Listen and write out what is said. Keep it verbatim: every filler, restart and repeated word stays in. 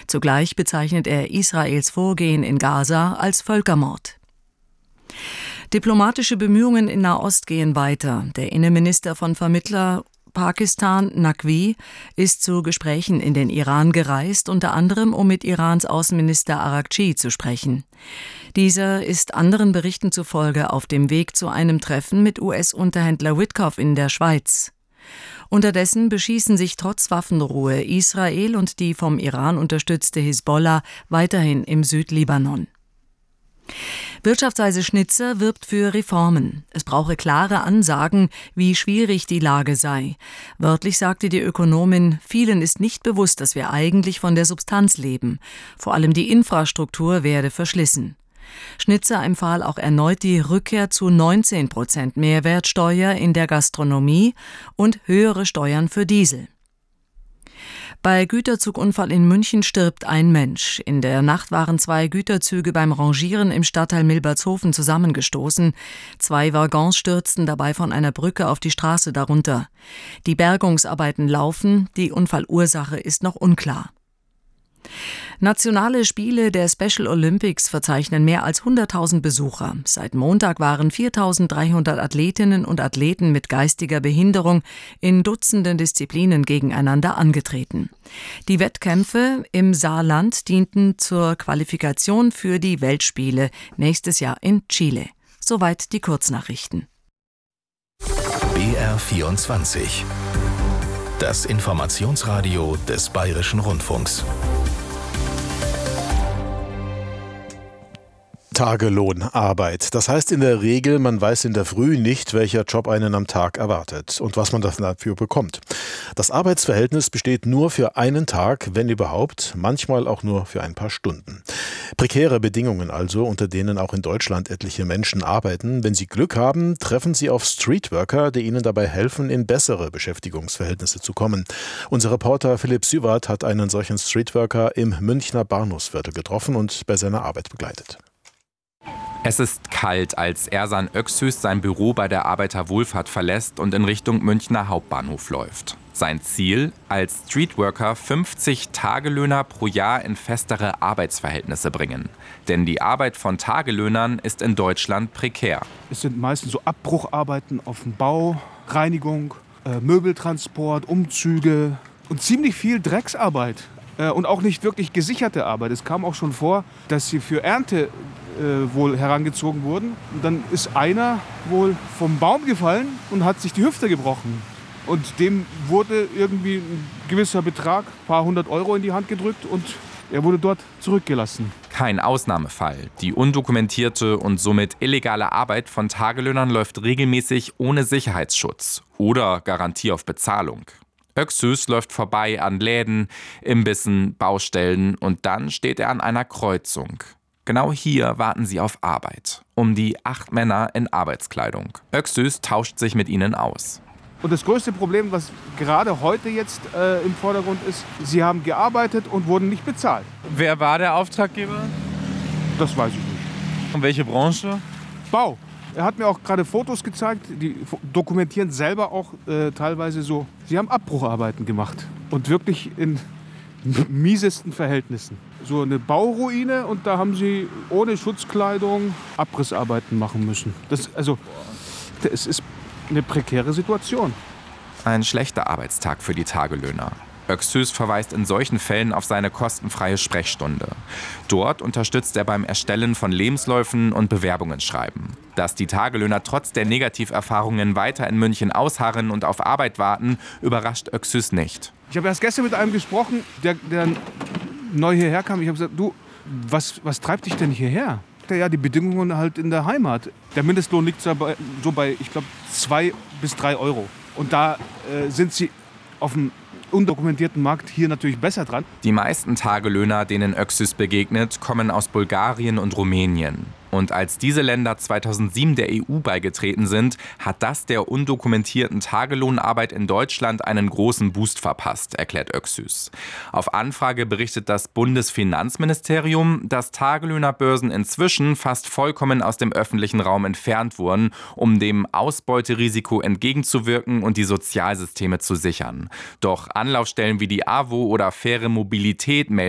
Zugleich bezeichnet er Israels Vorgehen in Gaza als Völkermord. Diplomatische Bemühungen in Nahost gehen weiter. Der Innenminister von Vermittler Pakistan, Naqvi, ist zu Gesprächen in den Iran gereist, unter anderem um mit Irans Außenminister Araghchi zu sprechen. Dieser ist anderen Berichten zufolge auf dem Weg zu einem Treffen mit U S-Unterhändler Witkoff in der Schweiz. Unterdessen beschießen sich trotz Waffenruhe Israel und die vom Iran unterstützte Hisbollah weiterhin im Südlibanon. Wirtschaftsweise Schnitzer wirbt für Reformen. Es brauche klare Ansagen, wie schwierig die Lage sei. Wörtlich sagte die Ökonomin, vielen ist nicht bewusst, dass wir eigentlich von der Substanz leben. Vor allem die Infrastruktur werde verschlissen. Schnitzer empfahl auch erneut die Rückkehr zu neunzehn Prozent Mehrwertsteuer in der Gastronomie und höhere Steuern für Diesel. Bei Güterzugunfall in München stirbt ein Mensch. In der Nacht waren zwei Güterzüge beim Rangieren im Stadtteil Milbertshofen zusammengestoßen. Zwei Waggons stürzten dabei von einer Brücke auf die Straße darunter. Die Bergungsarbeiten laufen, die Unfallursache ist noch unklar. Nationale Spiele der Special Olympics verzeichnen mehr als hunderttausend Besucher. Seit Montag waren viertausenddreihundert Athletinnen und Athleten mit geistiger Behinderung in Dutzenden Disziplinen gegeneinander angetreten. Die Wettkämpfe im Saarland dienten zur Qualifikation für die Weltspiele nächstes Jahr in Chile. Soweit die Kurznachrichten. B R vierundzwanzig. Das Informationsradio des Bayerischen Rundfunks. Tagelohnarbeit. Das heißt in der Regel, man weiß in der Früh nicht, welcher Job einen am Tag erwartet und was man dafür bekommt. Das Arbeitsverhältnis besteht nur für einen Tag, wenn überhaupt, manchmal auch nur für ein paar Stunden. Prekäre Bedingungen also, unter denen auch in Deutschland etliche Menschen arbeiten. Wenn sie Glück haben, treffen sie auf Streetworker, die ihnen dabei helfen, in bessere Beschäftigungsverhältnisse zu kommen. Unser Reporter Philipp Süwart hat einen solchen Streetworker im Münchner Bahnhofsviertel getroffen und bei seiner Arbeit begleitet. Es ist kalt, als Ersan Öksüz sein Büro bei der Arbeiterwohlfahrt verlässt und in Richtung Münchner Hauptbahnhof läuft. Sein Ziel? Als Streetworker fünfzig Tagelöhner pro Jahr in festere Arbeitsverhältnisse bringen. Denn die Arbeit von Tagelöhnern ist in Deutschland prekär. Es sind meistens so Abbrucharbeiten auf dem Bau, Reinigung, äh, Möbeltransport, Umzüge und ziemlich viel Drecksarbeit. Äh, und auch nicht wirklich gesicherte Arbeit. Es kam auch schon vor, dass sie für Ernte Äh, wohl herangezogen wurden. Und dann ist einer wohl vom Baum gefallen und hat sich die Hüfte gebrochen. Und dem wurde irgendwie ein gewisser Betrag, ein paar hundert Euro in die Hand gedrückt und er wurde dort zurückgelassen. Kein Ausnahmefall. Die undokumentierte und somit illegale Arbeit von Tagelöhnern läuft regelmäßig ohne Sicherheitsschutz oder Garantie auf Bezahlung. Öksüz läuft vorbei an Läden, Imbissen, Baustellen und dann steht er an einer Kreuzung. Genau hier warten sie auf Arbeit. Um die acht Männer in Arbeitskleidung. Öksüz tauscht sich mit ihnen aus. Und das größte Problem, was gerade heute jetzt äh, im Vordergrund ist, sie haben gearbeitet und wurden nicht bezahlt. Wer war der Auftraggeber? Das weiß ich nicht. Und welche Branche? Bau. Er hat mir auch gerade Fotos gezeigt, die dokumentieren selber auch äh, teilweise so. Sie haben Abbrucharbeiten gemacht und wirklich in miesesten Verhältnissen. So eine Bauruine und da haben sie ohne Schutzkleidung Abrissarbeiten machen müssen. Das, also, es ist eine prekäre Situation. Ein schlechter Arbeitstag für die Tagelöhner. Öksüz verweist in solchen Fällen auf seine kostenfreie Sprechstunde. Dort unterstützt er beim Erstellen von Lebensläufen und Bewerbungen schreiben. Dass die Tagelöhner trotz der Negativerfahrungen weiter in München ausharren und auf Arbeit warten, überrascht Öksüz nicht. Ich habe erst gestern mit einem gesprochen, der, der neu hierher kam. Ich habe gesagt, du, was, was treibt dich denn hierher? Ja, die Bedingungen halt in der Heimat. Der Mindestlohn liegt so bei, so bei ich glaube, zwei bis drei Euro. Und da äh, sind sie auf dem undokumentierten Markt hier natürlich besser dran. Die meisten Tagelöhner, denen Öksüz begegnet, kommen aus Bulgarien und Rumänien. Und als diese Länder zweitausendsieben der E U beigetreten sind, hat das der undokumentierten Tagelohnarbeit in Deutschland einen großen Boost verpasst, erklärt Öksüz. Auf Anfrage berichtet das Bundesfinanzministerium, dass Tagelöhnerbörsen inzwischen fast vollkommen aus dem öffentlichen Raum entfernt wurden, um dem Ausbeuterisiko entgegenzuwirken und die Sozialsysteme zu sichern. Doch Anlaufstellen wie die A W O oder Faire Mobilität melden